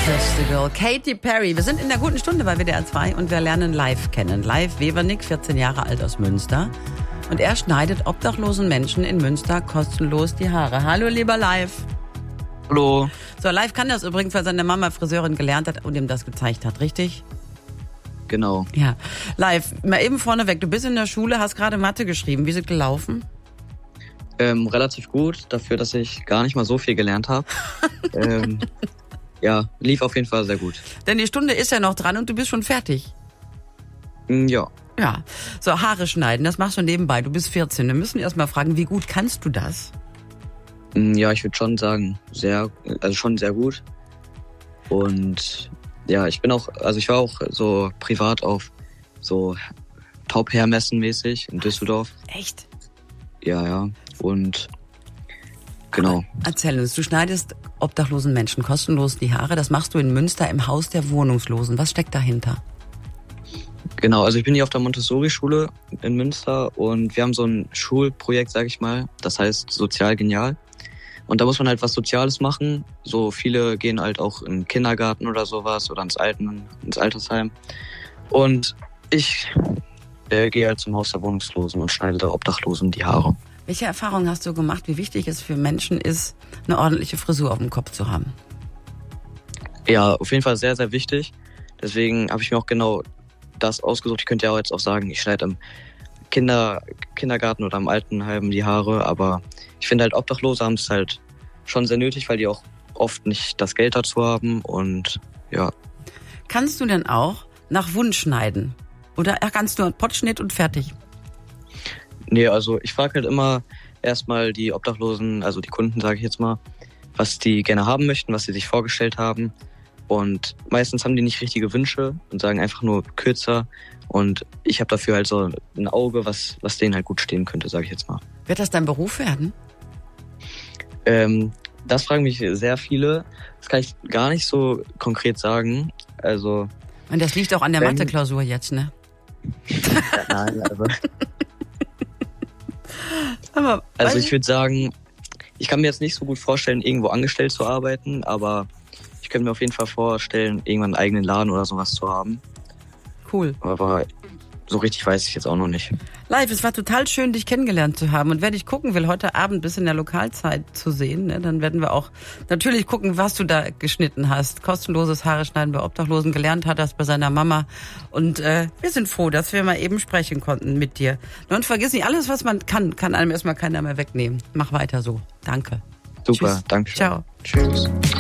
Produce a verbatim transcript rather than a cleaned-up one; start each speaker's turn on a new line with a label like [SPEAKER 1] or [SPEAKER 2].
[SPEAKER 1] Festival. Katy Perry. Wir sind in der guten Stunde bei W D R zwei und wir lernen Live kennen. Live Webernick, vierzehn Jahre alt aus Münster. Und er schneidet obdachlosen Menschen in Münster kostenlos die Haare. Hallo, lieber Live.
[SPEAKER 2] Hallo.
[SPEAKER 1] So, Live kann das übrigens, weil seine Mama Friseurin gelernt hat und ihm das gezeigt hat, richtig?
[SPEAKER 2] Genau.
[SPEAKER 1] Ja. Live, mal eben vorneweg. Du bist in der Schule, hast gerade Mathe geschrieben. Wie ist es gelaufen?
[SPEAKER 2] Ähm, relativ gut, dafür, dass ich gar nicht mal so viel gelernt habe. ähm, ja, lief auf jeden Fall sehr gut.
[SPEAKER 1] Denn die Stunde ist ja noch dran und du bist schon fertig.
[SPEAKER 2] Ja.
[SPEAKER 1] Ja. So, Haare schneiden, das machst du nebenbei. Du bist vierzehn. Wir müssen erst mal fragen, wie gut kannst du das?
[SPEAKER 2] Ja, ich würde schon sagen, sehr, also schon sehr gut. Und ja, ich bin auch, also ich war auch so privat auf so Top-Hair-Messen mäßig in Düsseldorf.
[SPEAKER 1] Echt?
[SPEAKER 2] Ja, ja. Und genau.
[SPEAKER 1] Aber erzähl uns, du schneidest obdachlosen Menschen kostenlos die Haare. Das machst du in Münster im Haus der Wohnungslosen. Was steckt dahinter?
[SPEAKER 2] Genau, also ich bin hier auf der Montessori-Schule in Münster und wir haben so ein Schulprojekt, sag ich mal, das heißt Sozial Genial. Und da muss man halt was Soziales machen. So viele gehen halt auch in den Kindergarten oder sowas oder ins Alten, ins Altersheim. Und ich äh, gehe halt zum Haus der Wohnungslosen und schneide da Obdachlosen die Haare.
[SPEAKER 1] Welche Erfahrungen hast du gemacht, wie wichtig es für Menschen ist, eine ordentliche Frisur auf dem Kopf zu haben?
[SPEAKER 2] Ja, auf jeden Fall sehr, sehr wichtig. Deswegen habe ich mir auch genau das ausgesucht. Ich könnte ja auch jetzt auch sagen, ich schneide im Kinder, Kindergarten oder im Altenheim die Haare, aber ich finde halt, Obdachlose haben es halt schon sehr nötig, weil die auch oft nicht das Geld dazu haben und ja.
[SPEAKER 1] Kannst du denn auch nach Wunsch schneiden? Oder kannst du einen Pottschnitt und fertig?
[SPEAKER 2] Nee, also ich frage halt immer erstmal die Obdachlosen, also die Kunden, sage ich jetzt mal, was die gerne haben möchten, was sie sich vorgestellt haben. Und meistens haben die nicht richtige Wünsche und sagen einfach nur kürzer. Und ich habe dafür halt so ein Auge, was, was denen halt gut stehen könnte, sage ich jetzt mal.
[SPEAKER 1] Wird das dein Beruf werden?
[SPEAKER 2] Ähm, das fragen mich sehr viele. Das kann ich gar nicht so konkret sagen. Also.
[SPEAKER 1] Und das liegt auch an der
[SPEAKER 2] wenn,
[SPEAKER 1] Mathe-Klausur jetzt, ne?
[SPEAKER 2] Nein, also.
[SPEAKER 1] Aber,
[SPEAKER 2] also ich würde sagen, ich kann mir jetzt nicht so gut vorstellen, irgendwo angestellt zu arbeiten, aber ich könnte mir auf jeden Fall vorstellen, irgendwann einen eigenen Laden oder sowas zu haben.
[SPEAKER 1] Cool.
[SPEAKER 2] Aber so richtig weiß ich jetzt auch noch nicht.
[SPEAKER 1] Live, es war total schön, dich kennengelernt zu haben. Und wer dich gucken will, heute Abend bis in der Lokalzeit zu sehen, ne, dann werden wir auch natürlich gucken, was du da geschnitten hast. Kostenloses Haare schneiden bei Obdachlosen, gelernt hat das bei seiner Mama. Und äh, wir sind froh, dass wir mal eben sprechen konnten mit dir. Und vergiss nicht, alles, was man kann, kann einem erstmal keiner mehr wegnehmen. Mach weiter so. Danke.
[SPEAKER 2] Super,
[SPEAKER 1] Tschüss.
[SPEAKER 2] danke.
[SPEAKER 1] Ciao.
[SPEAKER 2] Tschüss.